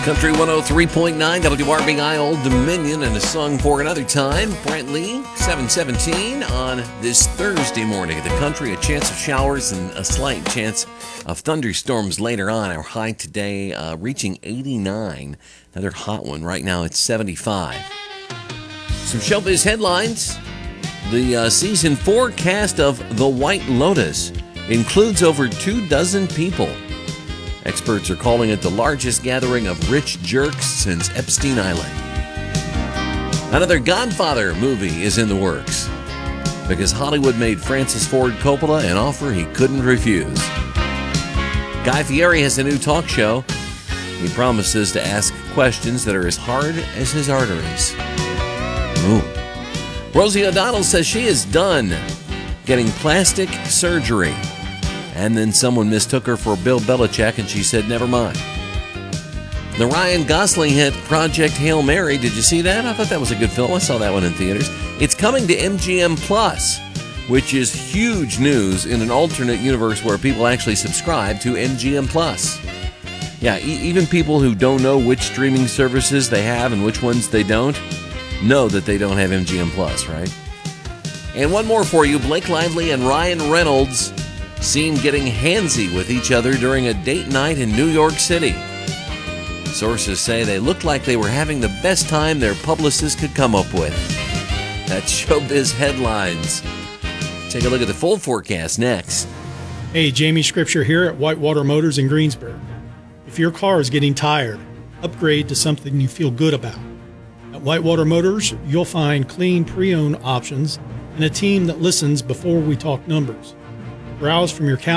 Country 103.9 WRBI Old Dominion, and a song for another time. Brent Lee, 717 on this Thursday morning. The country, a chance of showers and a slight chance of thunderstorms later on. Our high today reaching 89. Another hot one. Right now it's 75. Some showbiz headlines. The season 4 cast of The White Lotus includes over 24 people. Experts are calling it the largest gathering of rich jerks since Epstein Island. Another Godfather movie is in the works because Hollywood made Francis Ford Coppola an offer he couldn't refuse. Guy Fieri has a new talk show. He promises to ask questions that are as hard as his arteries. Ooh. Rosie O'Donnell says she is done getting plastic surgery. And then someone mistook her for Bill Belichick, and she said, never mind. The Ryan Gosling hit Project Hail Mary. Did you see that? I thought that was a good film. I saw that one in theaters. It's coming to MGM Plus, which is huge news in an alternate universe where people actually subscribe to MGM Plus. Yeah, even people who don't know which streaming services they have and which ones they don't know that they don't have MGM Plus, right? And one more for you. Blake Lively and Ryan Reynolds seen getting handsy with each other during a date night in New York City. Sources say they looked like they were having the best time their publicist could come up with. That's showbiz headlines. Take a look at the full forecast next. Hey, Jamie Scripture here at Whitewater Motors in Greensburg. If your car is getting tired, upgrade to something you feel good about. At Whitewater Motors, you'll find clean pre-owned options and a team that listens before we talk numbers. Browse from your